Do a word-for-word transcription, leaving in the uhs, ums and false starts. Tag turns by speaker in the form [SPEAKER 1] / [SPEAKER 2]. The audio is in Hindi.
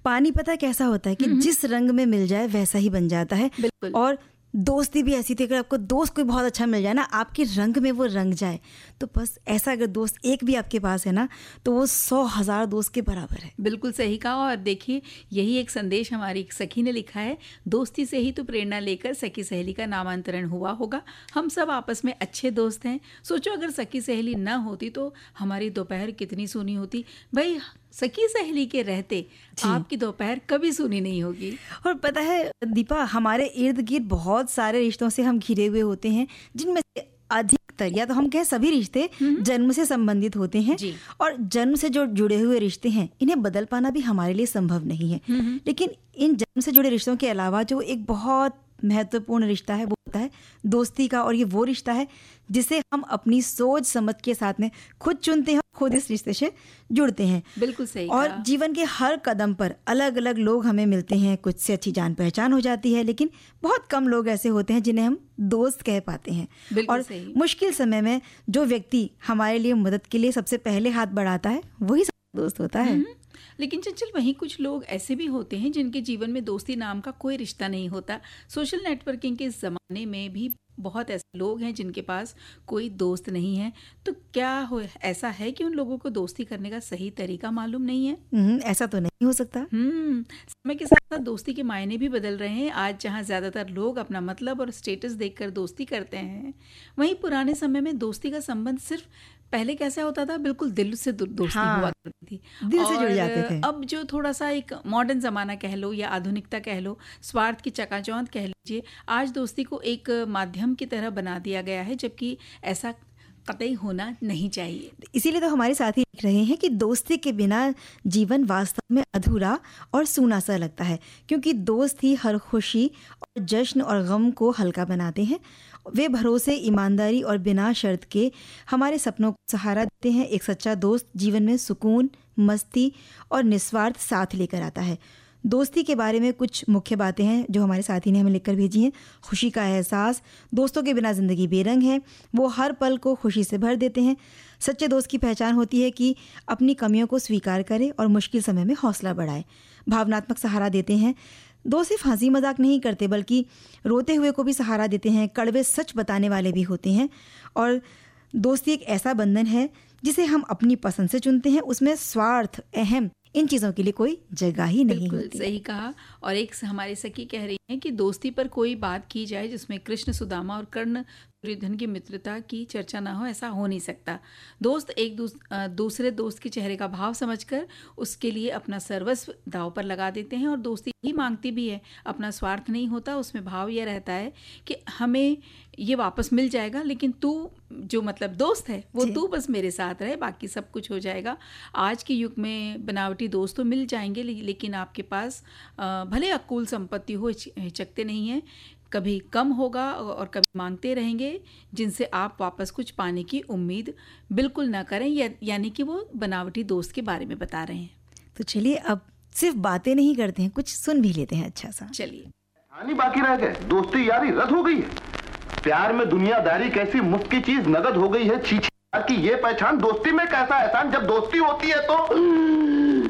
[SPEAKER 1] पानी पता है कैसा होता है कि जिस रंग में मिल जाए वैसा ही बन जाता है।
[SPEAKER 2] बिल्कुल।
[SPEAKER 1] और दोस्ती भी ऐसी थी, अगर आपको दोस्त कोई बहुत अच्छा मिल जाए ना, आपके रंग में वो रंग जाए, तो बस ऐसा अगर दोस्त एक भी आपके पास है ना, तो वो सौ हजार दोस्त के बराबर है।
[SPEAKER 2] बिल्कुल सही कहा। और देखिए, यही एक संदेश हमारी एक सखी ने लिखा है, दोस्ती से ही तो प्रेरणा लेकर सखी सहेली का नामांतरण हुआ होगा। हम सब आपस में अच्छे दोस्त हैं। सोचो अगर सखी सहेली ना होती तो हमारी दोपहर कितनी सूनी होती। भाई, सखी सहेली के रहते आपकी दोपहर कभी सूनी नहीं होगी।
[SPEAKER 1] और पता है दीपा, हमारे इर्द गिर्द बहुत सारे रिश्तों से हम घिरे हुए होते हैं, जिनमें से अधिकतर या तो हम कहें सभी रिश्ते जन्म से संबंधित होते हैं। और जन्म से जो जुड़े हुए रिश्ते हैं, इन्हें बदल पाना भी हमारे लिए संभव नहीं है। लेकिन इन जन्म से जुड़े रिश्तों के अलावा जो एक बहुत महत्वपूर्ण रिश्ता है वो होता है दोस्ती का। और ये वो रिश्ता है जिसे हम अपनी सोच समझ के साथ में खुद चुनते हैं, खुद इस रिश्ते से जुड़ते हैं।
[SPEAKER 2] बिल्कुल सही।
[SPEAKER 1] और जीवन के हर कदम पर अलग अलग लोग हमें मिलते हैं, कुछ से अच्छी जान पहचान हो जाती है, लेकिन बहुत कम लोग ऐसे होते हैं जिन्हें हम दोस्त कह पाते हैं। और मुश्किल समय में जो व्यक्ति हमारे लिए मदद के लिए सबसे पहले हाथ बढ़ाता है, वही दोस्त होता है।
[SPEAKER 2] लेकिन चंचल, वहीं कुछ लोग ऐसे भी होते हैं जिनके जीवन में दोस्ती नाम का कोई रिश्ता नहीं होता। सोशल नेटवर्किंग के ज़माने में भी बहुत ऐसे लोग हैं जिनके पास कोई दोस्त नहीं है। तो क्या हो ऐसा है कि उन लोगों को दोस्ती करने का सही तरीका मालूम नहीं है?
[SPEAKER 1] ऐसा तो नहीं हो सकता।
[SPEAKER 2] हम्म समय के साथ साथ दोस्ती के मायने भी बदल रहे हैं। आज जहां ज़्यादातर लोग अपना मतलब और स्टेटस देखकर दोस्ती करते हैं, वहीं पुराने समय में दोस्ती का संबंध सिर्फ पहले कैसा होता था, बिल्कुल दिल से दोस्ती हाँ, हुआ करती थी,
[SPEAKER 1] दिल से जुड़ जाते थे।
[SPEAKER 2] अब जो थोड़ा सा एक मॉडर्न जमाना कह लो या आधुनिकता कह लो, स्वार्थ की चकाचौंध कह लीजिए, आज दोस्ती को एक माध्यम की तरह बना दिया गया है, जबकि ऐसा कतई होना नहीं चाहिए।
[SPEAKER 1] इसीलिए तो हमारे साथी लिख रहे हैं कि दोस्ती के बिना जीवन वास्तव में अधूरा और सूना सा लगता है, क्योंकि दोस्त ही हर खुशी और जश्न और गम को हल्का बनाते हैं। वे भरोसे, ईमानदारी और बिना शर्त के हमारे सपनों को सहारा देते हैं। एक सच्चा दोस्त जीवन में सुकून, मस्ती और निस्वार्थ साथ लेकर आता है। दोस्ती के बारे में कुछ मुख्य बातें हैं जो हमारे साथी ने हमें लिखकर भेजी हैं। खुशी का एहसास, दोस्तों के बिना ज़िंदगी बेरंग है, वो हर पल को खुशी से भर देते हैं। सच्चे दोस्त की पहचान होती है कि अपनी कमियों को स्वीकार करे और मुश्किल समय में हौसला बढ़ाए। भावनात्मक सहारा देते हैं, दोस्त सिर्फ हंसी मजाक नहीं करते बल्कि रोते हुए को भी सहारा देते हैं। कड़वे सच बताने वाले भी होते हैं। और दोस्ती एक ऐसा बंधन है जिसे हम अपनी पसंद से चुनते हैं, उसमें स्वार्थ, अहम, इन चीज़ों के लिए कोई जगह ही नहीं होती।
[SPEAKER 2] सही कहा। और एक हमारी सखी कह रही हैं कि दोस्ती पर कोई बात की जाए जिसमें कृष्ण, सुदामा और कर्ण, दुर्योधन की मित्रता की चर्चा ना हो, ऐसा हो नहीं सकता। दोस्त एक दूस, दूसरे दोस्त के चेहरे का भाव समझकर उसके लिए अपना सर्वस्व दांव पर लगा देते हैं। और दोस्ती ही मांगती भी है, अपना स्वार्थ नहीं होता, उसमें भाव यह रहता है कि हमें ये वापस मिल जाएगा, लेकिन तू जो मतलब दोस्त है वो तू बस मेरे साथ रहे, बाकी सब कुछ हो जाएगा। आज के युग में बनावटी दोस्त तो मिल जाएंगे, लेकिन आपके पास भले अकुल संपत्ति हो, हिचकते नहीं हैं, कभी कम होगा और कभी मांगते रहेंगे, जिनसे आप वापस कुछ पाने की उम्मीद बिल्कुल ना करें। या, यानी कि वो बनावटी दोस्त के बारे में बता रहे हैं।
[SPEAKER 1] तो चलिए अब सिर्फ बातें नहीं करते हैं, कुछ सुन भी लेते हैं अच्छा सा।
[SPEAKER 2] चलिए।
[SPEAKER 3] हानि बाकी रह गए, दोस्ती यारी रद्द हो गई है। प्यार में दुनियादारी कैसी मुफ्त की चीज नगद हो गई है। छीछी की ये पहचान, दोस्ती में कैसा एहसान, जब दोस्ती होती है तो